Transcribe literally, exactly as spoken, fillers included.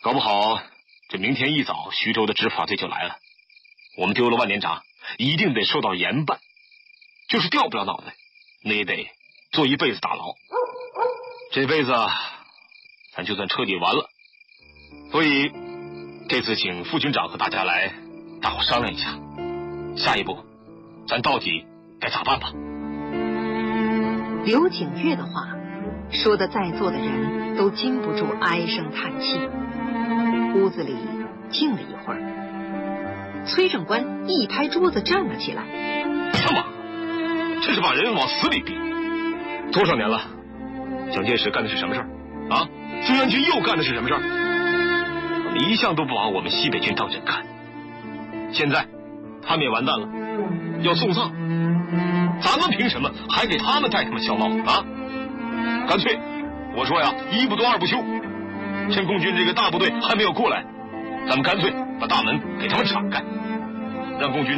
搞不好这明天一早，徐州的执法队就来了。我们丢了万年闸，一定得受到严办。就是掉不了脑袋，那也得坐一辈子大牢。这辈子啊，咱就算彻底完了。所以这次请副军长和大家来，大伙商量一下，下一步咱到底该咋办吧？ 刘景岳的话说的，在座的人都禁不住唉声叹气。屋子里静了一会儿，崔正官一拍桌子站了起来：“ 他妈，这是把人往死里逼！多少年了，蒋介石干的是什么事儿啊？孙元军又干的是什么事儿？他们一向都不把我们西北军当人看。现在他们也完蛋了，要送葬，咱们凭什么还给他们戴他们孝帽啊？干脆，我说呀，一不做二不休，趁共军这个大部队还没有过来，咱们干脆把大门给他们敞开，让共军